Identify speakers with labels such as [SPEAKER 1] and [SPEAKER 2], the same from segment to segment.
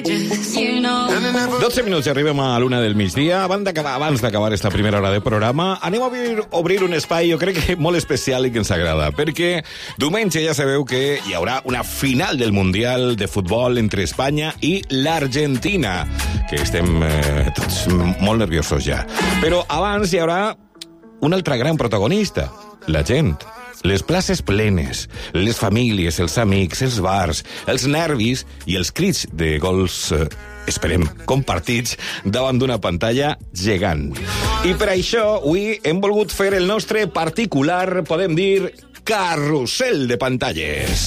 [SPEAKER 1] 12 minuts i arribem a l'una del migdia. Abans d'acabar esta primera hora de programa, anem a obrir un espai, jo crec que molt especial i que ens agrada, perquè diumenge ja sabeu que hi haurà una final del Mundial de Futbol entre Espanya i l'Argentina, que estem tots molt nerviosos ja. Però abans hi haurà un altre gran protagonista, la gent. Les places plenes, les famílies, els amics, els bars, els nervis i els crits de gols, esperem, compartits davant d'una pantalla gegant. I per això avui hem volgut fer el nostre particular, podem dir, carrusel de pantalles.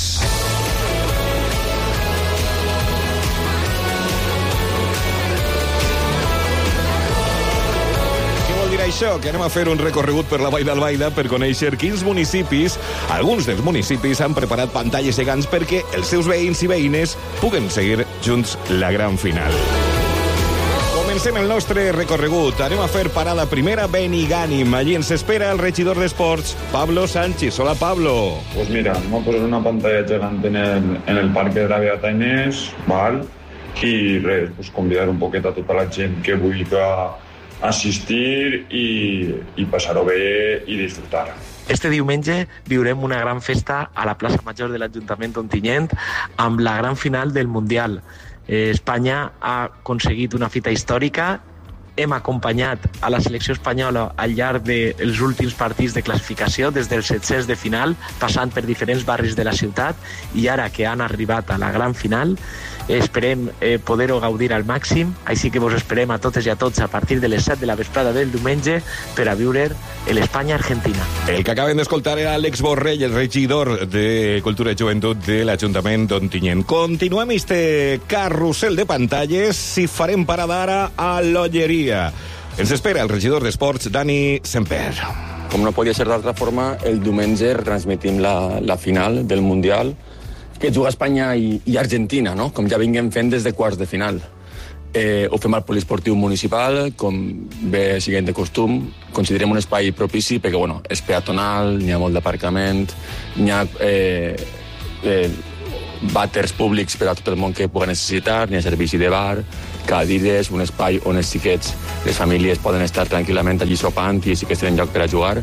[SPEAKER 1] Això, que anem a fer un recorregut per la Vall d'Albaida per conèixer quins municipis, alguns dels municipis, han preparat pantalles gegants perquè els seus veïns i veïnes puguen seguir junts la gran final. Comencem el nostre recorregut. Anem a fer parada primera a Benigànim. Allí ens espera el regidor d'Esports, Pablo Sánchez. Hola, Pablo.
[SPEAKER 2] Pues mira, vamos a posar una pantalla gegant en el Parque de la Beata Inés, val? I res, pues convidar un poquet a tota la gent que vulgui assistir i passar-ho bé i disfrutar.
[SPEAKER 3] Este diumenge viurem una gran festa a la plaça Major de l'Ajuntament d'Ontinyent amb la gran final del Mundial. Espanya ha aconseguit una fita històrica. Hem acompanyat a la selecció espanyola al llarg dels últims partits de classificació, des dels 700 de final, passant per diferents barris de la ciutat, i ara que han arribat a la gran final, esperem poder-ho gaudir al màxim, així que vos esperem a totes i a tots a partir de les 7 de la vesprada del diumenge per a viure l'Espanya-Argentina.
[SPEAKER 1] El que acabem d'escoltar era Àlex Borrell, el regidor de Cultura i Joventut de l'Ajuntament d'Ontinyent. Continuem este carrusel de pantalles i farem parada ara a l'Olleria. Ens espera el regidor d'Esports, Dani Semper.
[SPEAKER 4] Com no podia ser d'altra forma, el diumenge retransmitim la final del Mundial que juga Espanya i Argentina, no? Com ja vinguem fent des de quarts de final. Ho fem al poliesportiu municipal, com bé siguent de costum. Considerem un espai propici perquè, bueno, és peatonal, n'hi ha molt d'aparcament, n'hi ha vàters públics per a tot el món que pugui necessitar, n'hi ha servici de bar, cadires, un espai on els xiquets, les famílies poden estar tranquil·lament allí sopant i sí que tenen lloc per a jugar.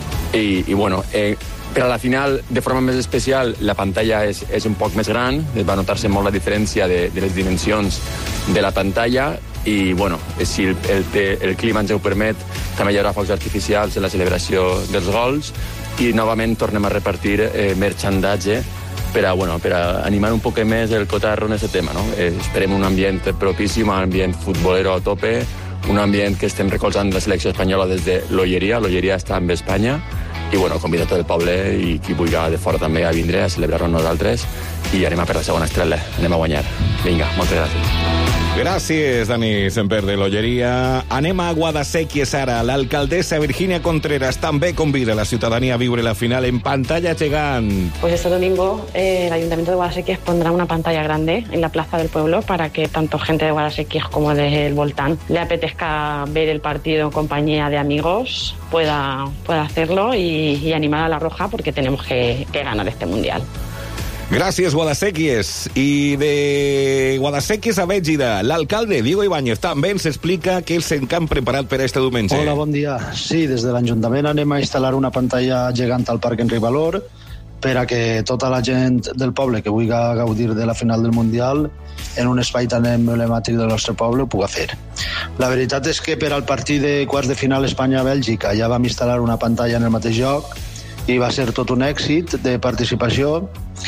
[SPEAKER 4] I bueno, per a la final, de forma més especial, la pantalla és un poc més gran, va notar-se molt la diferència de les dimensions de la pantalla i, bueno, si el clima ens ho permet, també hi haurà focs artificials en la celebració dels gols i novament tornem a repartir merchandatge per a animar un poc més el cotarro en aquest tema, no? Esperem un ambient propici, un ambient futbolero a tope, un ambient que estem recolzant la selecció espanyola des de l'Olleria. L'Olleria està amb Espanya i, bueno, convida tot el poble i qui vulgui de fora també a vindre a celebrar-ho amb nosaltres i anem a per la segona estrella, anem a guanyar. Vinga, moltes gràcies.
[SPEAKER 1] Gràcies, Dani Semper de l'Olleria. Anem a Guadasséquies ara. L'alcaldessa Virginia Contreras també convida a la ciudadanía a vivir la final en pantalla gigante.
[SPEAKER 5] Pues este domingo el Ayuntamiento de Guadasséquies pondrá una pantalla grande en la plaza del pueblo para que tanto gente de Guadasséquies como del Voltán le apetezca ver el partido en compañía de amigos, pueda hacerlo y animar a la Roja porque tenemos que ganar este Mundial.
[SPEAKER 1] Gràcies, Guadasséquies. I de Guadasséquies a Bèlgida, l'alcalde Diego Ibáñez també ens explica què els han preparat per a este diumenge.
[SPEAKER 6] Hola, bon dia. Sí, des de l'Ajuntament anem a instal·lar una pantalla gegant al Parc Enric Valor per a que tota la gent del poble que vulgui gaudir de la final del Mundial en un espai tan emblemàtic del nostre poble ho pugui fer. La veritat és que per al partit de quarts de final Espanya-Bèlgica ja vam instal·lar una pantalla en el mateix lloc i va ser tot un èxit de participació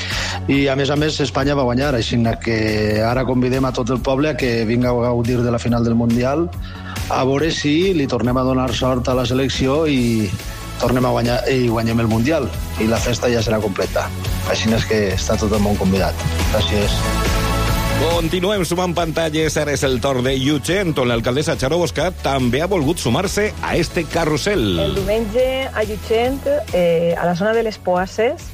[SPEAKER 6] i a més Espanya va guanyar, així que ara convidem a tot el poble a que vinga a gaudir de la final del Mundial a veure si li tornem a donar sort a la selecció i tornem a guanyar i guanyem el Mundial i la festa ja serà completa, així que està tot el món convidat. Gràcies.
[SPEAKER 1] Continuem sumant pantalles, ara és el torn de Llutxent, on l'alcaldessa Charo Boscat també ha volgut sumar-se a este carrusel.
[SPEAKER 7] El diumenge a Llutxent, a la zona de les Poasses,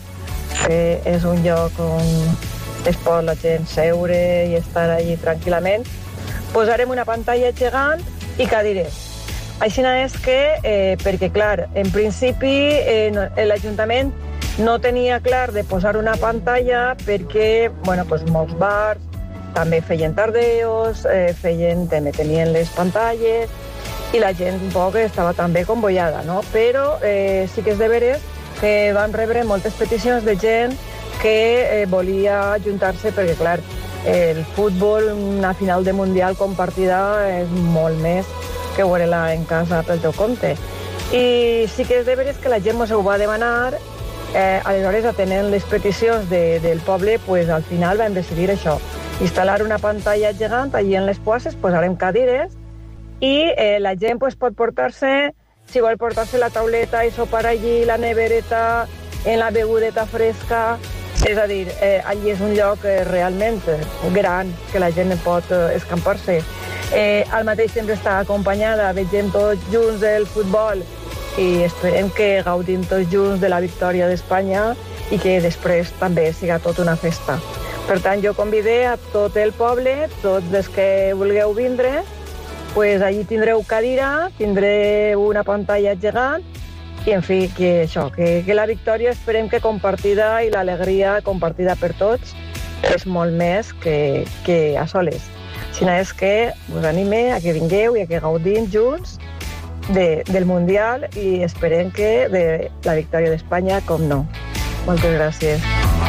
[SPEAKER 7] és un lloc on es pot la gent seure i estar allí tranquil·lament, posarem una pantalla gegant i cadires. Així és que, perquè clar, en principi l'Ajuntament no tenia clar de posar una pantalla perquè, bueno, pues molts bars també feien tardeos, també tenien les pantalles, i la gent un poc estava també convoiada, no? Però sí que és de veres que van rebre moltes peticions de gent que volia ajuntar-se, perquè, clar, el futbol, una final de Mundial compartida és molt més que veure-la en casa pel teu compte. I sí que és de veres que la gent mos ho va demanar, aleshores, atenent les peticions del poble, pues, al final vam decidir això, instal·lar una pantalla gegant allí en les places, posarem cadires, i la gent pues, pot portar-se, si vol portar-se la tauleta i sopar allí, la nevereta, en la begudeta fresca. És a dir, allí és un lloc realment gran, que la gent pot escampar-se. Al mateix temps està acompanyada, vegem tots junts el futbol i esperem que gaudim tots junts de la victòria d'Espanya i que després també siga tot una festa. Per tant, jo convidé a tot el poble, tots els que vulgueu vindre, pues allí tindreu cadira, tindreu una pantalla gegant i, en fi, que això, que la victòria esperem que compartida i l'alegria compartida per tots és molt més que a soles. Si no és que us anime a que vingueu i a que gaudim junts del Mundial i esperem que de la victòria d'Espanya, com no. Moltes gràcies.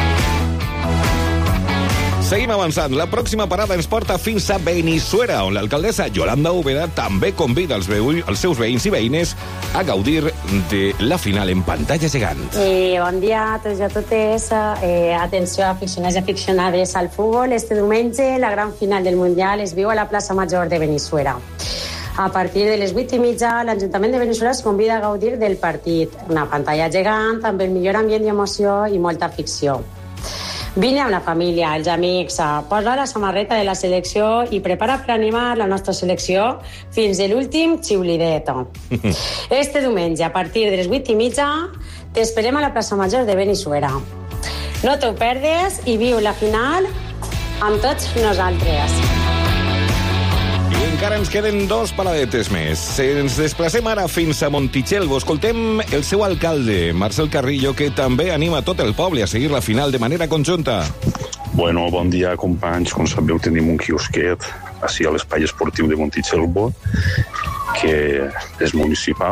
[SPEAKER 1] Seguim avançant. La pròxima parada ens porta fins a Benissuera, on l'alcaldessa Yolanda Úbeda també convida els seus veïns i veïnes a gaudir de la final en pantalla gegant.
[SPEAKER 8] Bon dia a tots i a totes. Atenció, aficionats i aficionades al futbol. Este diumenge la gran final del Mundial es viu a la plaça Major de Benissuera. A partir de les 8:30, l'Ajuntament de Benissuera es convida a gaudir del partit. Una pantalla gegant amb el millor ambient i emoció i molta ficció. Vine amb la família, els amics, posa la samarreta de la selecció i prepara per animar la nostra selecció fins a l'últim xiulidet. Este diumenge, a partir de les 8:30, t'esperem a la plaça Major de Benissuera. No t'ho perdes i viu la final amb tots nosaltres.
[SPEAKER 1] I encara ens queden 2 paradetes més. Ens desplacem ara fins a Montitxelvo. Escoltem el seu alcalde, Marcel Carrillo, que també anima tot el poble a seguir la final de manera conjunta.
[SPEAKER 9] Bueno, bon dia, companys. Com sabeu, tenim un quiosquet ací a l'espai esportiu de Montitxelvo, que és municipal.